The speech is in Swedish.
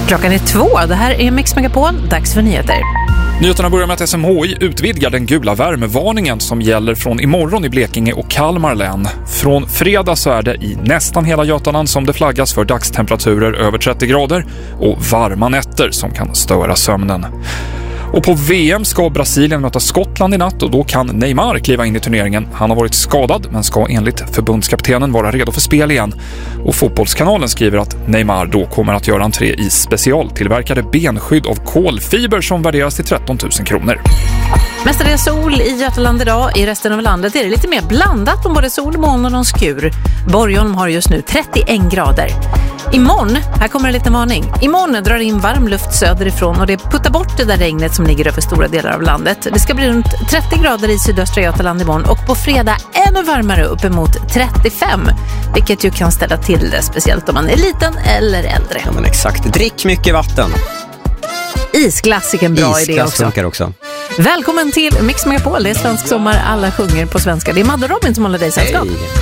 Klockan är 2. Det här är Mix Megapol. Dags för nyheter. Nyheterna börjar med att SMHI utvidgar den gula värmevarningen som gäller från imorgon i Blekinge och Kalmar län. Från fredag så är det i nästan hela Götaland som det flaggas för dagstemperaturer över 30 grader och varma nätter som kan störa sömnen. Och på VM ska Brasilien möta Skottland i natt och då kan Neymar kliva in i turneringen. Han har varit skadad men ska enligt förbundskaptenen vara redo för spel igen. Och Fotbollskanalen skriver att Neymar då kommer att göra entré i specialtillverkade benskydd av kolfiber som värderas till 13 000 kronor. Mestadels sol i Götaland idag. I resten av landet är det lite mer blandat om både sol, moln och någon skur. Borgholm har just nu 31 grader. Imorgon, här kommer en liten varning. Imorgon drar in varm luft söderifrån och det puttar bort det där regnet som ligger över stora delar av landet. Det ska bli runt 30 grader i sydöstra Götaland imorgon och på fredag ännu varmare uppemot 35. Vilket ju kan ställa till det, speciellt om man är liten eller äldre. Ja men exakt, drick mycket vatten. Isklassiken, bra idé också. Funkar också. Välkommen till Mix Megapol, det är svensk sommar, alla sjunger på svenska. Det är Madde och Robin som håller dig sällskap. Hej.